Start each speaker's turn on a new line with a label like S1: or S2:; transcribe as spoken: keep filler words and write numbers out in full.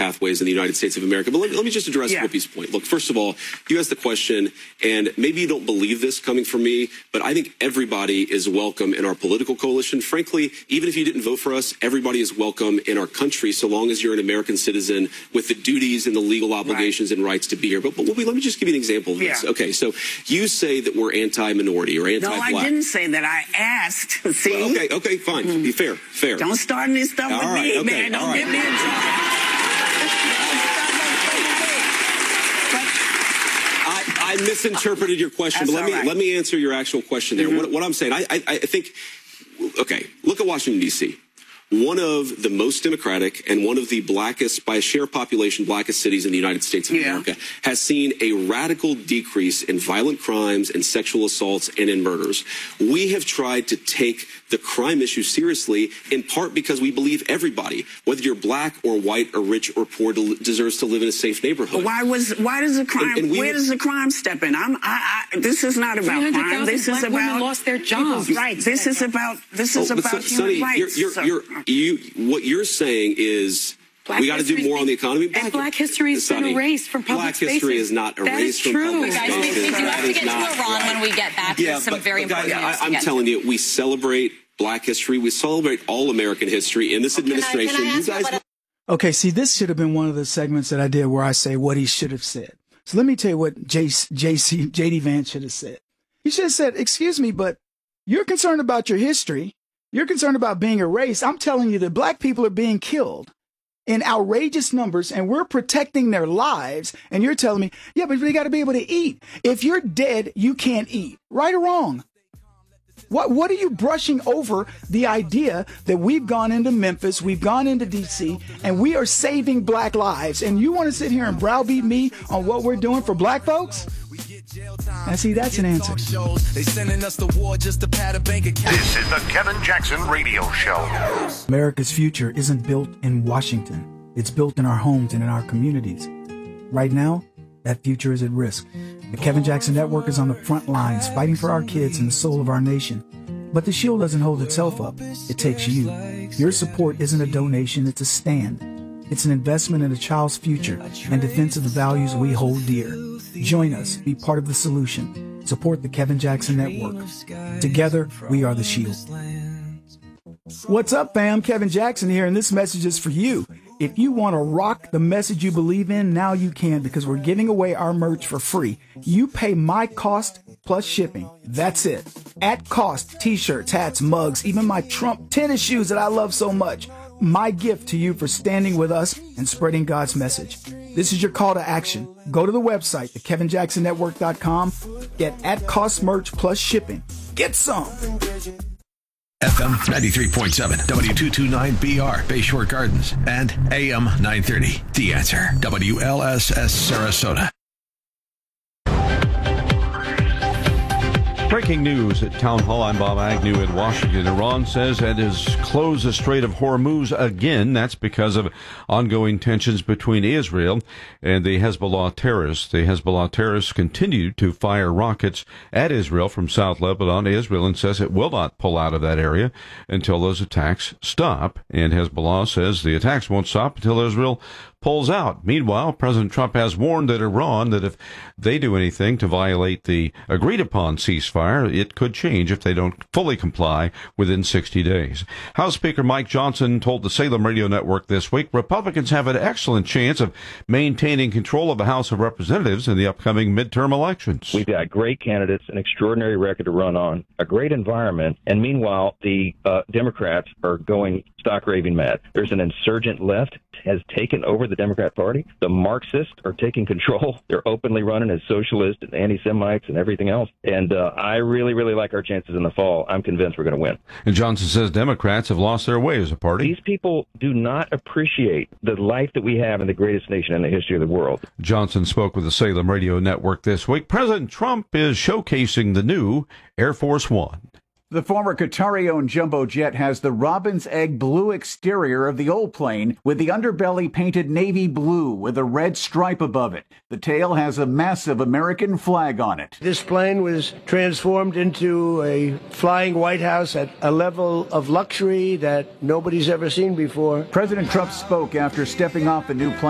S1: pathways in the United States of America. But let, let me just address yeah. Whoopi's point. Look, first of all, you asked the question, and maybe you don't believe this coming from me, but I think everybody is welcome in our political coalition. Frankly, even if you didn't vote for us, everybody is welcome in our country so long as you're an American citizen with the duties and the legal obligations right. and rights to be here. But, but Whoopi, let me just give you an example of this. Yeah. Okay, so you say that we're anti-minority or anti-black.
S2: No, I didn't say that. I asked. See?
S1: Well, okay, okay, fine. Mm. Be fair, fair.
S2: Don't start any stuff
S1: all
S2: with
S1: right,
S2: me,
S1: okay,
S2: man. Don't
S1: right.
S2: get me in trouble.
S1: I misinterpreted your question,
S2: That's
S1: but let me
S2: right.
S1: let me answer your actual question there. Mm-hmm. What, what I'm saying, I, I I think, okay, look at Washington D C. One of the most democratic and one of the blackest, by a share of population, blackest cities in the United States of yeah. America, has seen a radical decrease in violent crimes and sexual assaults and in murders. We have tried to take the crime issue seriously, in part because we believe everybody, whether you're black or white or rich or poor, deserves to live in a safe neighborhood.
S2: Why was why does the crime? And, and where does the crime step in? I'm. I, I, this is not about crime. This is about
S3: women lost their jobs.
S2: Right. This is about. This is
S1: oh,
S2: about human
S1: Sonny,
S2: rights.
S1: You're, you're,
S2: so.
S1: you're, you, what you're saying is
S3: Black
S1: we got to do more on the economy.
S3: Black, and black history has been erased from public
S1: Black
S3: spaces.
S1: history is not erased
S3: that is
S1: from
S3: true.
S1: public
S4: guys,
S1: spaces.
S4: we, we do have to get to Iran
S1: right.
S4: when we get back.
S1: Yeah,
S4: There's some
S1: but,
S4: very
S1: but guys,
S4: important news
S1: I, I'm telling you, we celebrate Black history. We celebrate all American history in this
S4: well,
S1: administration.
S4: Can I, can I
S1: you guys.
S4: what
S5: Okay, see, this should have been one of the segments that I did where I say what he should have said. So let me tell you what J C, J D Vance should have said. He should have said, excuse me, but you're concerned about your history. You're concerned about being erased. I'm telling you that black people are being killed in outrageous numbers and we're protecting their lives. And you're telling me, yeah, but we got to be able to eat. If you're dead, you can't eat. Right or wrong? What what are you brushing over the idea that we've gone into Memphis, we've gone into D C, and we are saving black lives? And you want to sit here and browbeat me on what we're doing for black folks? And see, that's an answer.
S6: This is the Kevin Jackson Radio Show.
S5: America's future isn't built in Washington. It's built in our homes and in our communities. Right now, that future is at risk. The Kevin Jackson Network is on the front lines fighting for our kids and the soul of our nation. But the shield doesn't hold itself up. It takes you. Your support isn't a donation, it's a stand. It's an investment in a child's future and defense of the values we hold dear. Join us. Be part of the solution. Support the Kevin Jackson Network. Together, we are the shield. What's up, fam? Kevin Jackson here, and this message is for you. If you want to rock the message you believe in, now you can, because we're giving away our merch for free. You pay my cost plus shipping. That's it. At cost, t-shirts, hats, mugs, even my Trump tennis shoes that I love so much. My gift to you for standing with us and spreading God's message. This is your call to action. Go to the website, the kevin jackson network dot com. Get at cost merch plus shipping. Get some.
S7: F M ninety-three point seven, W two twenty-nine B R, Bayshore Gardens, and A M nine thirty. The Answer, W L S S Sarasota.
S8: Breaking news at Town Hall. I'm Bob Agnew in Washington. Iran says it has closed the Strait of Hormuz again. That's because of ongoing tensions between Israel and the Hezbollah terrorists. The Hezbollah terrorists continue to fire rockets at Israel from South Lebanon. Israel says it will not pull out of that area until those attacks stop. And Hezbollah says the attacks won't stop until Israel pulls out. Meanwhile, President Trump has warned that Iran that if they do anything to violate the agreed-upon ceasefire, it could change if they don't fully comply within sixty days. House Speaker Mike Johnson told the Salem Radio Network this week Republicans have an excellent chance of maintaining control of the House of Representatives in the upcoming midterm elections.
S9: We've got great candidates, an extraordinary record to run on, a great environment, and meanwhile, the uh, Democrats are going stock raving mad. There's an insurgent left has taken over the Democrat Party. The Marxists are taking control. They're openly running as socialists and anti-Semites and everything else. And uh, I really, really like our chances in the fall. I'm convinced we're going to win.
S8: And Johnson says Democrats have lost their way as a party.
S9: These people do not appreciate the life that we have in the greatest nation in the history of the world.
S8: Johnson spoke with the Salem Radio Network this week. President Trump is showcasing the new Air Force One.
S10: The former Qatari-owned jumbo jet has the robin's egg blue exterior of the old plane with the underbelly painted navy blue with a red stripe above it. The tail has a massive American flag on it.
S11: This plane was transformed into a flying White House at a level of luxury that nobody's ever seen before.
S10: President Trump spoke after stepping off the new plane.